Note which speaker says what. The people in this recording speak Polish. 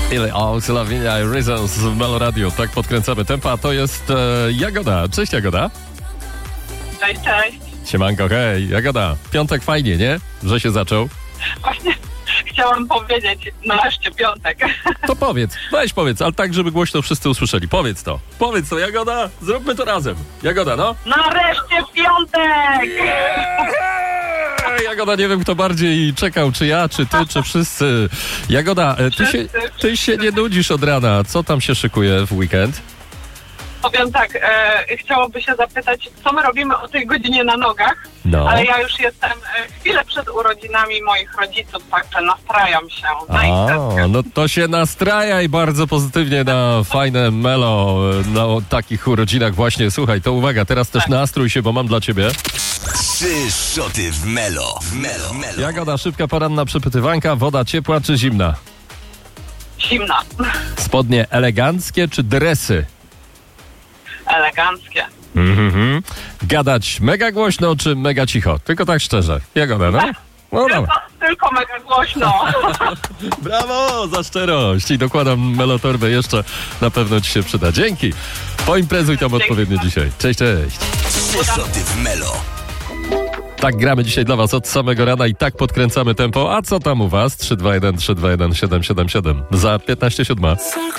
Speaker 1: Ile Lavinia i Reasons w Melo Radio. Tak podkręcamy tempo, a to jest Jagoda. Cześć Jagoda.
Speaker 2: Cześć, cześć.
Speaker 1: Siemanko, hej. Jagoda, piątek fajnie, nie? Że się zaczął.
Speaker 2: Właśnie chciałam powiedzieć, nareszcie piątek.
Speaker 1: To powiedz, weź powiedz, ale tak, żeby głośno wszyscy usłyszeli. Powiedz to, Jagoda, zróbmy to razem. Jagoda, no.
Speaker 2: Nareszcie piątek!
Speaker 1: Jagoda, nie wiem kto bardziej czekał, czy ja, czy ty, czy wszyscy. Jagoda, ty się nie nudzisz od rana. Co tam się szykuje w weekend?
Speaker 2: Powiem tak, chciałoby się zapytać, co my robimy o tej godzinie na nogach,
Speaker 1: No.
Speaker 2: ale ja już jestem chwilę przed urodzinami moich rodziców, także nastrajam się na imprezkę.
Speaker 1: No to się nastrajaj bardzo pozytywnie na fajne melo, na takich urodzinach właśnie. Słuchaj, to uwaga, teraz też nastrój się, bo mam dla ciebie.
Speaker 3: 3 szoty w Melo.
Speaker 1: Jagoda, szybka poranna przepytywanka, woda ciepła czy zimna?
Speaker 2: Zimna,
Speaker 1: Spodnie eleganckie czy dresy?
Speaker 2: eleganckie.
Speaker 1: Gadać mega głośno czy mega cicho? Tylko tak szczerze. Jagoda, no? No dobra.
Speaker 2: Tylko mega głośno.
Speaker 1: Brawo za szczerość i dokładam melotorbę jeszcze, na pewno ci się przyda. Dzięki. Poimprezuj tam odpowiednio dzisiaj. Cześć, cześć.
Speaker 3: 3 szoty w Melo.
Speaker 1: Tak gramy dzisiaj dla was od samego rana i tak podkręcamy tempo. A co tam u was? 321 321 777. Za 15:07.